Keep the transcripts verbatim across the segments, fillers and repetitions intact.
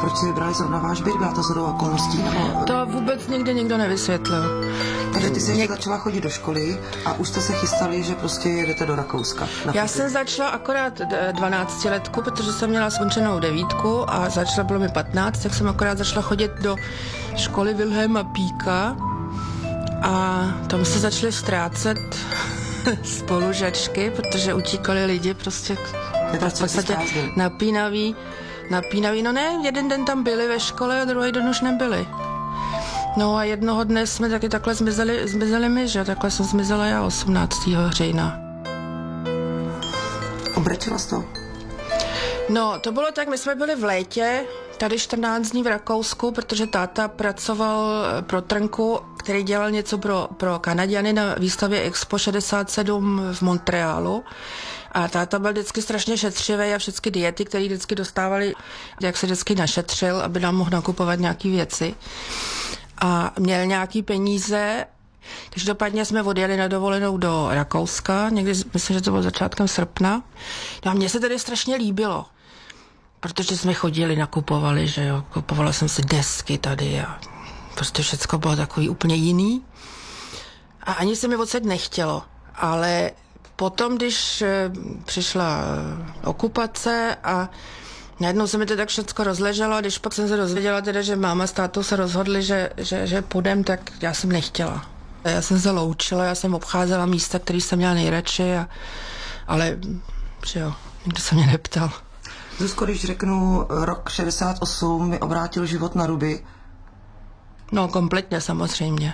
proč si vybrali zrovna váš byt? Byla to shodou okolností? Nebo... To vůbec nikdy nikdo nevysvětlil. Takže ty jsi Něk... začala chodit do školy a už jste se chystali, že prostě jedete do Rakouska. Já jsem začala akorát dvanáctiletku, protože jsem měla skončenou devítku a začala, bylo mi patnáct, tak jsem akorát začala chodit do školy Wilhelma Píka a tam se začaly ztrácet spolužačky, protože utíkali lidi prostě v podstatě napínaví. Napínaví, no ne, jeden den tam byli ve škole a druhý den už nebyli. No a jednoho dne jsme taky takhle zmizeli, zmizeli my, že takhle jsem zmizela já osmnáctého října. Obrečela jsi to? No, to bylo tak, my jsme byli v létě, tady čtrnáct dní v Rakousku, protože táta pracoval pro Trnku, který dělal něco pro, pro Kanaďany na výstavě Expo šedesát sedm v Montrealu. A táta byl vždycky strašně šetřivý a všechny diety, které vždycky dostávali, jak se vždycky našetřil, aby nám mohl nakupovat nějaké věci. A měl nějaký peníze, takže dopadně jsme odjeli na dovolenou do Rakouska, někdy, myslím, že to bylo začátkem srpna. No a mně se tedy strašně líbilo, protože jsme chodili, nakupovali, že jo, kupovala jsem si desky tady a prostě všecko bylo takový úplně jiný. A ani se mi odsaď nechtělo, ale potom, když přišla okupace a najednou se mi to tak všecko rozleželo, když pak jsem se dozvěděla teda, že máma s tátou se rozhodli, že, že, že půjdem, tak já jsem nechtěla. Já jsem se loučila, já jsem obcházela místa, který jsem měla nejradši, a, ale že jo, nikdo se mě neptal. Zuzko, když řeknu rok šedesát osm mi obrátil život na ruby. No, kompletně samozřejmě.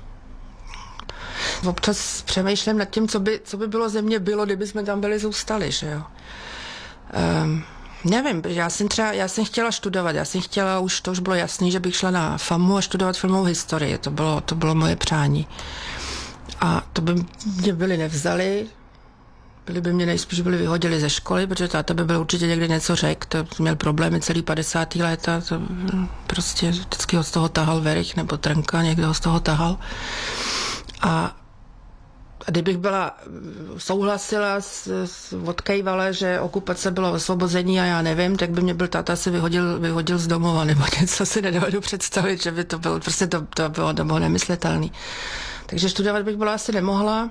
Občas přemýšlím nad tím, co by, co by bylo ze mě bylo, kdyby jsme tam byli zůstali, že jo. Um, nevím, já jsem třeba, já jsem chtěla studovat, já jsem chtěla, už to už bylo jasný, že bych šla na FAMu a studovat filmovou historii, to bylo, to bylo moje přání. A to by mě byli nevzali, byli by mě nejspíš byli vyhodili ze školy, protože táta by byl určitě někdy něco řekl, to měl problémy celý padesátá léta, to prostě vždycky ho z toho tahal Verich nebo Trnka, někdo ho z toho tahal. A A kdybych byla, souhlasila, s, s, odkejvala, že okupace bylo osvobození a já nevím, tak by mě byl táta si vyhodil, vyhodil z domova, nebo něco si nedovedu představit, že by to bylo, prostě to, to bylo, to bylo nemyslitelný. Takže studovat bych byla asi nemohla.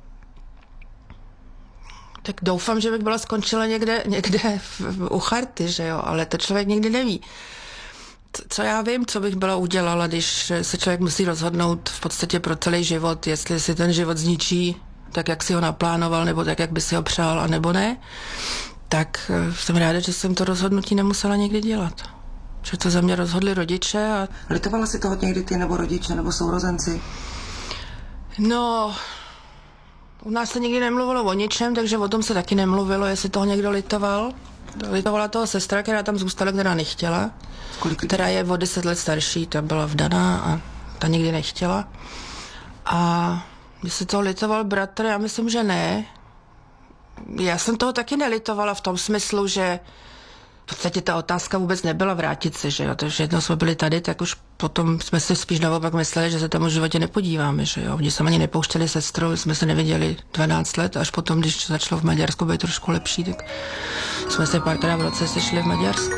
Tak doufám, že bych byla skončila někde, někde v, v, u charty, že jo, ale to člověk nikdy neví. Co já vím, co bych byla udělala, když se člověk musí rozhodnout v podstatě pro celý život, jestli si ten život zničí tak, jak si ho naplánoval, nebo tak, jak by si ho přál, anebo ne, tak jsem ráda, že jsem to rozhodnutí nemusela nikdy dělat. Že to za mě rozhodli rodiče. A... Litovala si toho někdy ty, nebo rodiče, nebo sourozenci? No, u nás se nikdy nemluvilo o ničem, takže o tom se taky nemluvilo, jestli toho někdo litoval. Litovala toho sestra, která tam zůstala, která nechtěla. Kolik? Která je o deset let starší, ta byla vdaná a ta nikdy nechtěla. A jestli toho litoval bratr, já myslím, že ne. Já jsem toho taky nelitovala v tom smyslu, že v podstatě ta otázka vůbec nebyla vrátit se, že jo. Takže jednou jsme byli tady, tak už potom jsme si spíš naopak mysleli, že se tam v životě nepodíváme, že jo. Oni se ani nepouštěli sestru, jsme se neviděli dvanáct let, až potom, když začalo v Maďarsku být trošku lepší, tak jsme se párkrát v roce sešli v Maďarsku.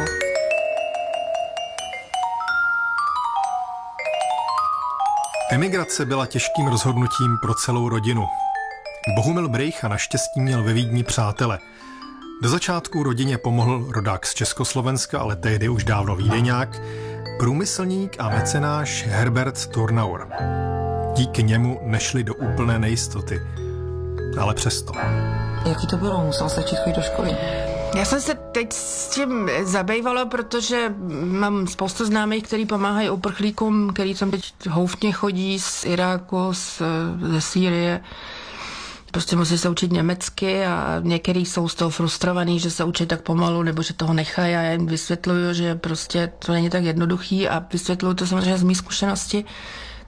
Emigrace byla těžkým rozhodnutím pro celou rodinu. Bohumil Brejcha naštěstí měl ve Vídni přátele. Do začátku rodině pomohl rodák z Československa, ale tehdy už dávno vídeňák, průmyslník a mecenáš Herbert Thurnauer. Díky němu nešli do úplné nejistoty, ale přesto. Jaký to bylo? Musel se začít chodit do školy? Já jsem se teď s tím zabývala, protože mám spoustu známých, kteří pomáhají uprchlíkům, který tam teď houfně chodí z Iráku, z, ze Sýrie. Prostě musí se učit německy a některý jsou z toho frustrovaný, že se učí tak pomalu, nebo že toho nechají a já jim vysvětluju, že prostě to není tak jednoduchý a vysvětluju to samozřejmě z mý zkušenosti.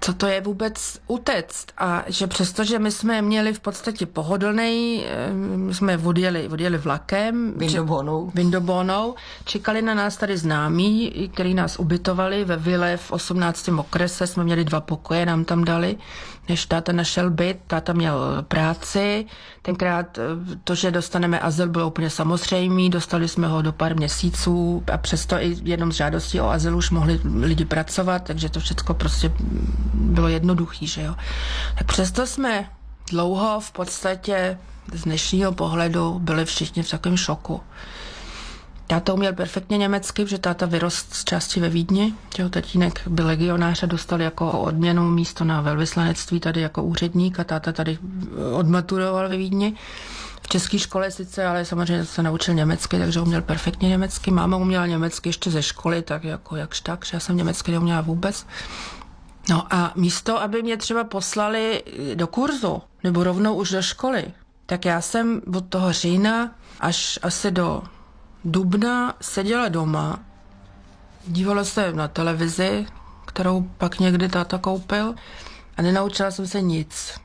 co to je vůbec utéct. A že přestože my jsme měli v podstatě pohodlnej, my jsme odjeli, odjeli vlakem. Vindobónou. Vindobónou. Čekali na nás tady známí, který nás ubytovali ve vile v osmnáctém okrese. Jsme měli dva pokoje, nám tam dali. Než táta našel byt, táta měl práci. Tenkrát to, že dostaneme azyl, bylo úplně samozřejmé. Dostali jsme ho do pár měsíců a přesto i jenom z žádostí o azyl už mohli lidi pracovat, takže to všechno prostě bylo jednoduchý, že jo. Tak přesto jsme dlouho v podstatě z dnešního pohledu byli všichni v takovém šoku. Táta uměl perfektně německy, protože táta vyrost z části ve Vídni, že ho tatínek byl legionář a dostal jako odměnu místo na velvyslanectví tady jako úředník a táta tady odmaturoval ve Vídni. V české škole sice, ale samozřejmě se naučil německy, takže uměl perfektně německy. Máma uměla německy ještě ze školy, tak jako jakž tak, že já jsem německy neuměla vůbec. No a místo, aby mě třeba poslali do kurzu, nebo rovnou už do školy, tak já jsem od toho října až asi do dubna seděla doma, dívala se na televizi, kterou pak někdy táta koupil a nenaučila jsem se nic.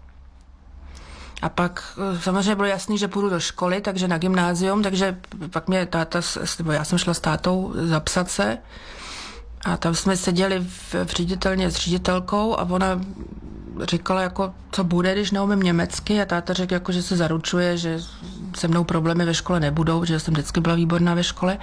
A pak samozřejmě bylo jasný, že půjdu do školy, takže na gymnázium, takže pak mě táta, nebo já jsem šla s tátou zapsat se a tam jsme seděli v, v ředitelně s ředitelkou a ona říkala, jako, co bude, když neumím německy a táta řekl, jako, že se zaručuje, že se mnou problémy ve škole nebudou, že jsem vždycky byla výborná ve škole.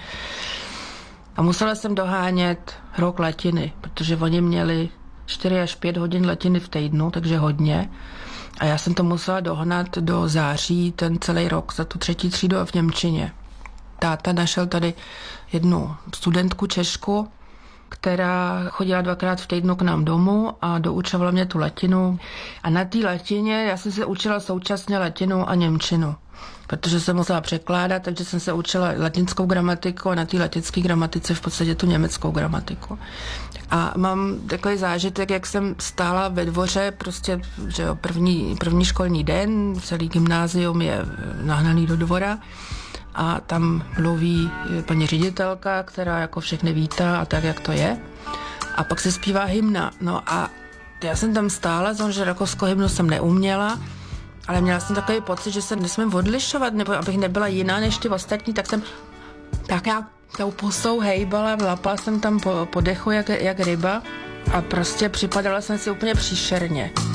A musela jsem dohánět rok latiny, protože oni měli čtyři až pět hodin latiny v týdnu, takže hodně. A já jsem to musela dohnat do září ten celý rok za tu třetí třídu v němčině. Táta našel tady jednu studentku Češku, která chodila dvakrát v týdnu k nám domů a doučovala mě tu latinu. A na té latině já jsem se učila současně latinu a němčinu, protože jsem musela překládat, takže jsem se učila latinskou gramatiku a na té latinské gramatice v podstatě tu německou gramatiku. A mám takový zážitek, jak jsem stála ve dvoře, prostě, že jo, první, první školní den, celý gymnázium je nahnaný do dvora a tam mluví paní ředitelka, která jako všechny vítá a tak, jak to je. A pak se zpívá hymna. No a já jsem tam stála, že rakouskou hymnu jsem neuměla, ale měla jsem takový pocit, že se nesmím odlišovat, nebo abych nebyla jiná než ty ostatní, tak jsem tak já tou pusou hejbala, vlapala jsem tam po, po dechu jak, jak ryba a prostě připadala jsem si úplně příšerně.